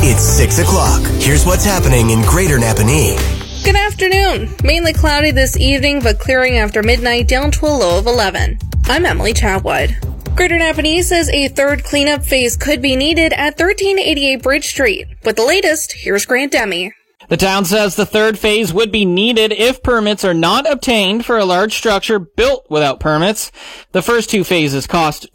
It's 6 o'clock. Here's what's happening in Greater Napanee. Good afternoon. Mainly cloudy this evening, but clearing after midnight down to a low of 11. I'm Emily Chatwood. Greater Napanee says a third cleanup phase could be needed at 1388 Bridge Street. With the latest, here's Grant Demi. The town says the third phase would be needed if permits are not obtained for a large structure built without permits. The first two phases cost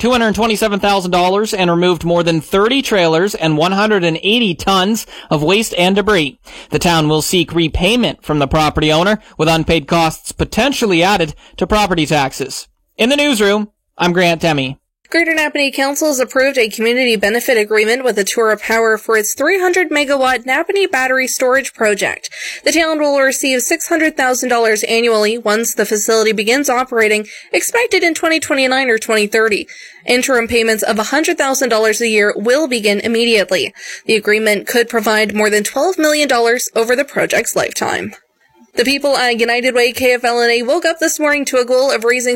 $227,000 and removed more than 30 trailers and 180 tons of waste and debris. The town will seek repayment from the property owner, with unpaid costs potentially added to property taxes. In the newsroom, I'm Grant Demi. Greater Napanee Council has approved a community benefit agreement with Atura Power for its 300-megawatt Napanee battery storage project. The town will receive $600,000 annually once the facility begins operating, expected in 2029 or 2030. Interim payments of $100,000 a year will begin immediately. The agreement could provide more than $12 million over the project's lifetime. The people at United Way KFL&A woke up this morning to a goal of raising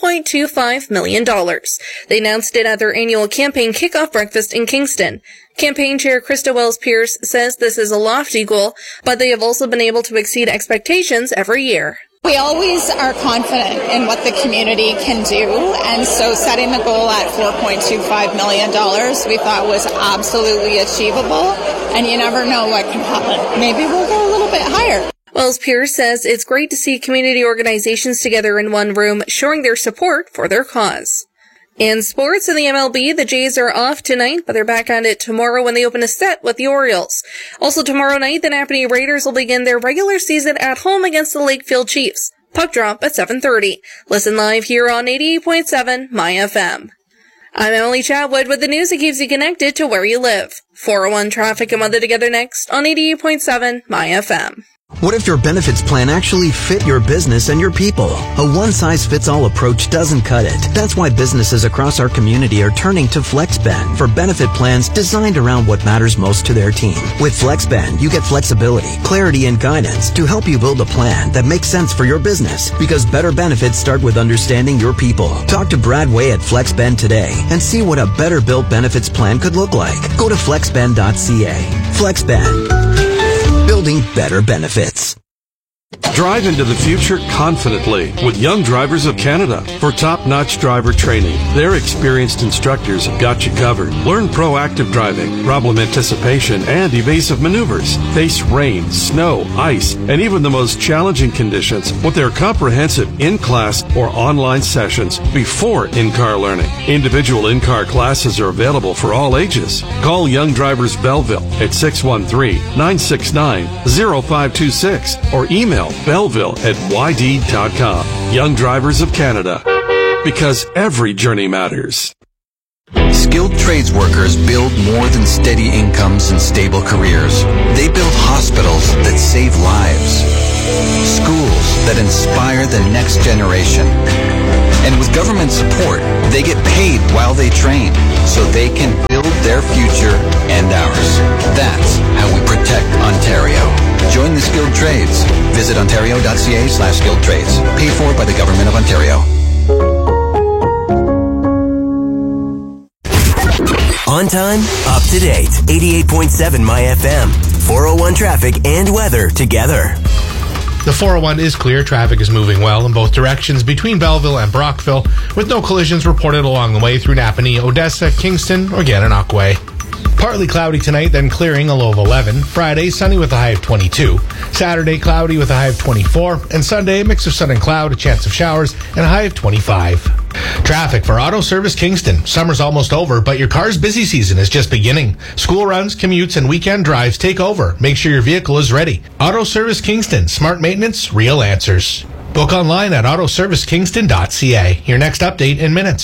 $4.25 million. They announced it at their annual campaign kickoff breakfast in Kingston. Campaign Chair Krista Wells-Pierce says this is a lofty goal, but they have also been able to exceed expectations every year. We always are confident in what the community can do, and so setting the goal at $4.25 million we thought was absolutely achievable, and you never know what can happen. Maybe we'll go a little bit higher. Wells-Pierce says it's great to see community organizations together in one room, showing their support for their cause. In sports, in the MLB, the Jays are off tonight, but they're back at it tomorrow when they open a set with the Orioles. Also tomorrow night, the Napanee Raiders will begin their regular season at home against the Lakefield Chiefs. Puck drop at 7:30. Listen live here on 88.7 My FM. I'm Emily Chatwood with the news that keeps you connected to where you live. 401 traffic and weather together next on 88.7 My FM. What if your benefits plan actually fit your business and your people? A one-size-fits-all approach doesn't cut it. That's why businesses across our community are turning to FlexBend for benefit plans designed around what matters most to their team. With FlexBend, you get flexibility, clarity, and guidance to help you build a plan that makes sense for your business. Because better benefits start with understanding your people. Talk to Brad Way at FlexBend today and see what a better built benefits plan could look like. Go to flexbend.ca. FlexBend. Building better benefits. Drive into the future confidently with Young Drivers of Canada for top-notch driver training. Their experienced instructors have got you covered. Learn proactive driving, problem anticipation, and evasive maneuvers. Face rain, snow, ice, and even the most challenging conditions with their comprehensive in-class or online sessions before in-car learning. Individual in-car classes are available for all ages. Call Young Drivers Belleville at 613-969-0526 or email belleville@yd.com. Young Drivers of Canada. Because every journey matters. Skilled trades workers build more than steady incomes and stable careers. They build hospitals that save lives, schools that inspire the next generation. And with government support, they get paid while they train, so they can build their future and ours. That's how we protect Ontario. Join the skilled trades. Visit ontario.ca/skilled trades. Paid for by the Government of Ontario. On time, up to date. 88.7 My FM. 401 traffic and weather together. The 401 is clear. Traffic is moving well in both directions between Belleville and Brockville, with no collisions reported along the way through Napanee, Odessa, Kingston, or Gananoque Way. Partly cloudy tonight, then clearing, a low of 11. Friday, sunny with a high of 22. Saturday, cloudy with a high of 24. And Sunday, a mix of sun and cloud, a chance of showers, and a high of 25. Traffic for Auto Service Kingston. Summer's almost over, but your car's busy season is just beginning. School runs, commutes, and weekend drives take over. Make sure your vehicle is ready. Auto Service Kingston. Smart maintenance, real answers. Book online at autoservicekingston.ca. Your next update in minutes.